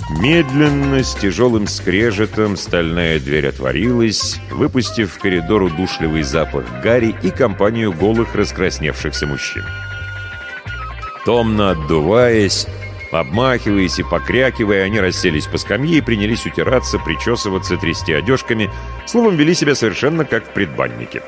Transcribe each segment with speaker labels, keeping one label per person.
Speaker 1: Медленно, с тяжелым скрежетом, стальная дверь отворилась, выпустив в коридор удушливый запах гари и компанию голых раскрасневшихся мужчин. Томно отдуваясь, обмахиваясь и покрякивая, они расселись по скамье и принялись утираться, причесываться, трясти одежками, словом, вели себя совершенно как в предбаннике.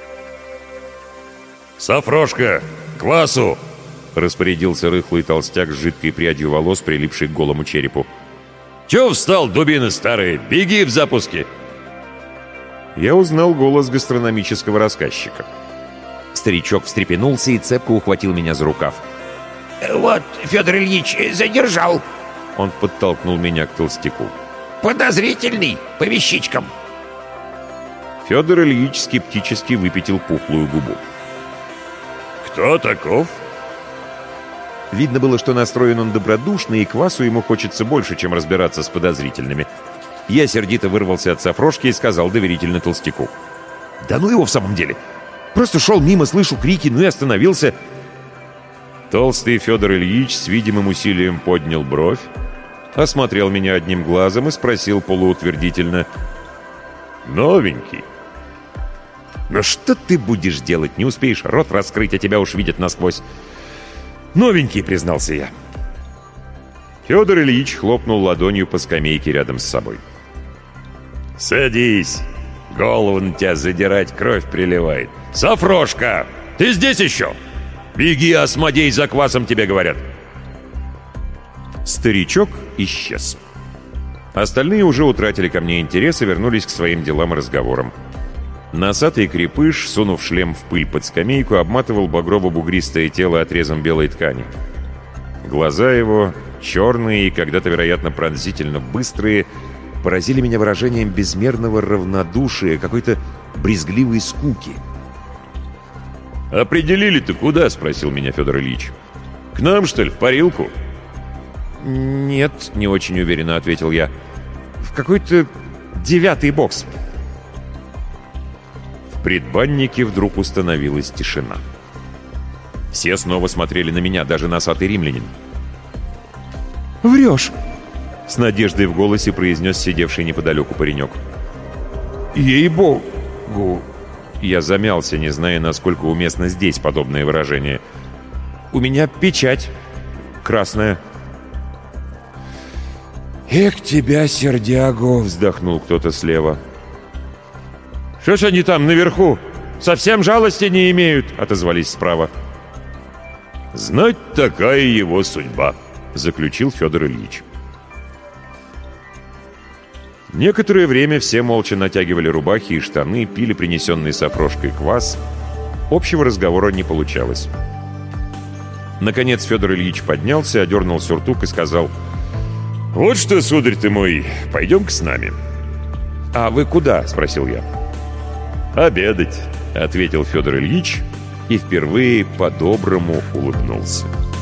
Speaker 2: «Сафрошка, квасу!»
Speaker 1: — распорядился рыхлый толстяк с жидкой прядью волос, прилипшей к голому черепу.
Speaker 2: «Чё встал, дубина старая? Беги в запуске!»
Speaker 1: Я узнал голос гастрономического рассказчика.
Speaker 3: Старичок встрепенулся и цепко ухватил меня за рукав.
Speaker 4: «Вот, Федор Ильич, задержал!»
Speaker 1: Он подтолкнул меня к толстяку.
Speaker 4: «Подозрительный, по вещичкам!»
Speaker 1: Федор Ильич скептически выпятил пухлую губу.
Speaker 2: «Кто таков?»
Speaker 1: Видно было, что настроен он добродушно, и квасу ему хочется больше, чем разбираться с подозрительными. Я сердито вырвался от Сафрошки и сказал доверительно толстяку.
Speaker 3: «Да ну его в самом деле! Просто шел мимо, слышу крики, ну и остановился!»
Speaker 1: Толстый Федор Ильич с видимым усилием поднял бровь, осмотрел меня одним глазом и спросил полуутвердительно: «Новенький?»
Speaker 3: «Но что ты будешь делать? Не успеешь рот раскрыть, а тебя уж видят насквозь!»
Speaker 1: «Новенький», — признался я. Федор Ильич хлопнул ладонью по скамейке рядом с собой.
Speaker 2: «Садись! Голову на тебя задирать, кровь приливает! Сафрошка, ты здесь еще? Беги, Асмодей, за квасом тебе говорят!»
Speaker 1: Старичок исчез. Остальные уже утратили ко мне интерес и вернулись к своим делам и разговорам. Носатый крепыш, сунув шлем в пыль под скамейку, обматывал багрово-бугристое тело отрезом белой ткани. Глаза его, черные и когда-то, вероятно, пронзительно быстрые, поразили меня выражением безмерного равнодушия, какой-то брезгливой скуки.
Speaker 2: «Определили ты куда?» — спросил меня Федор Ильич. «К нам, что ли, в парилку?»
Speaker 1: «Нет», — не очень уверенно ответил я. «В какой-то 9-й бокс». В предбаннике вдруг установилась тишина. Все снова смотрели на меня, даже носатый римлянин.
Speaker 3: «Врешь!»
Speaker 1: — с надеждой в голосе произнес сидевший неподалеку паренек.
Speaker 3: «Ей-богу!»
Speaker 1: Я замялся, не зная, насколько уместно здесь подобное выражение. «У меня печать красная».
Speaker 3: «Эх тебя, сердягу!» —
Speaker 1: вздохнул кто-то слева.
Speaker 3: «Что ж они там наверху? Совсем жалости не имеют!» — отозвались справа.
Speaker 2: «Знать такая его судьба»,
Speaker 1: — заключил Федор Ильич. Некоторое время все молча натягивали рубахи и штаны, пили принесенный Сафрошкой квас. Общего разговора не получалось. Наконец Федор Ильич поднялся, одернул сюртук и сказал:
Speaker 2: «Вот что, сударь ты мой, пойдем-ка с нами».
Speaker 1: «А вы куда?» — спросил я.
Speaker 2: «Обедать»,
Speaker 1: — ответил Федор Ильич и впервые по-доброму улыбнулся.